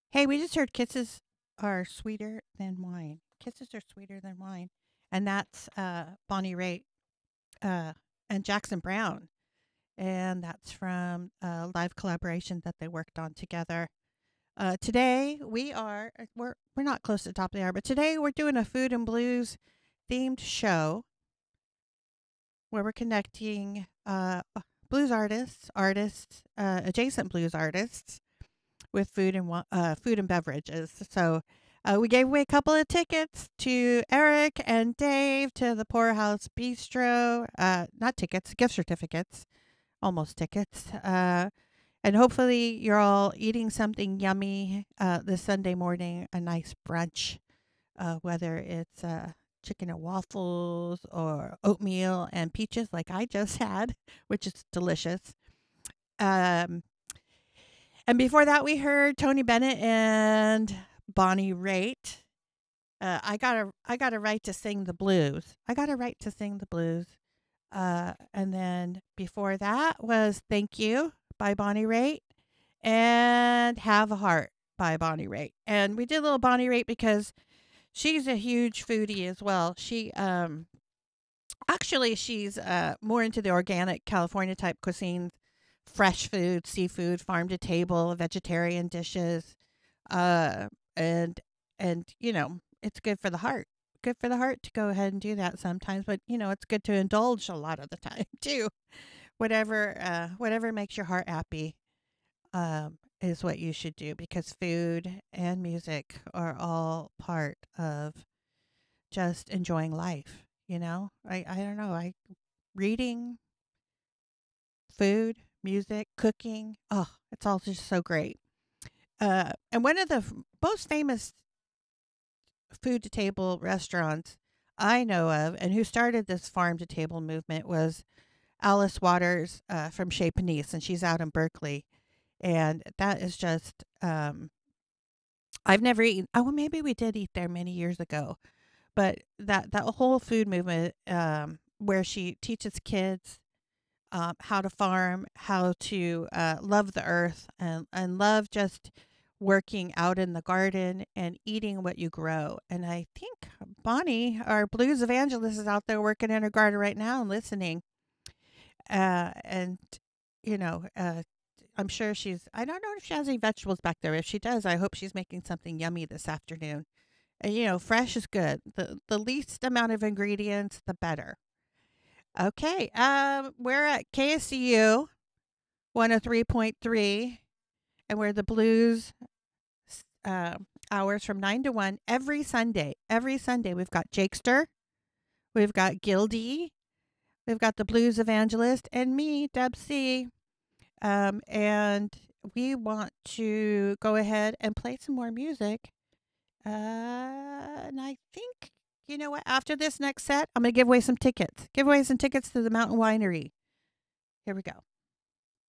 Hey, we just heard kisses are sweeter than wine. Kisses are sweeter than wine. And that's Bonnie Raitt uh, and Jackson Brown. And that's from a live collaboration that they worked on together. Today we're not close to the top of the hour, but today we're doing a food and blues themed show where we're connecting blues adjacent blues artists with food and beverages. So we gave away a couple of tickets to Eric and Dave to the Poorhouse Bistro. Not tickets, gift certificates, almost tickets. And hopefully you're all eating something yummy this Sunday morning, a nice brunch, whether it's chicken and waffles or oatmeal and peaches like I just had, which is delicious. Um, and before that, we heard Tony Bennett and Bonnie Raitt. I got a right to sing the blues. I got a right to sing the blues. And then before that was Thank You by Bonnie Raitt and Have a Heart by Bonnie Raitt. And we did a little Bonnie Raitt because she's a huge foodie as well. She's more into the organic California type cuisine, fresh food, seafood, farm to table, vegetarian dishes, uh, and it's good for the heart. Good for the heart to go ahead and do that sometimes, but it's good to indulge a lot of the time too. Whatever makes your heart happy, is what you should do because food and music are all part of just enjoying life. I don't know. I reading, food, music, cooking. Oh, it's all just so great. And one of the most famous food to table restaurants I know of, and who started this farm to table movement was Alice Waters from Chez Panisse, and she's out in Berkeley. And that is just, I've never eaten. Oh, well, maybe we did eat there many years ago, but that whole food movement, where she teaches kids how to farm, how to love the earth, and love just working out in the garden and eating what you grow. And I think Bonnie, our blues evangelist, is out there working in her garden right now and listening. And, you know, uh, I'm sure I don't know if she has any vegetables back there. If she does, I hope she's making something yummy this afternoon. And, fresh is good. The least amount of ingredients, the better. Okay. We're at KSCU 103.3, and we're the blues uh, hours from 9 to 1 every Sunday. Every Sunday, we've got Jakester, we've got Gildy, we've got the blues evangelist, and me, Deb C. And we want to go ahead and play some more music. And I think, you know what? After this next set, I'm going to give away some tickets. Give away some tickets to the Mountain Winery. Here we go.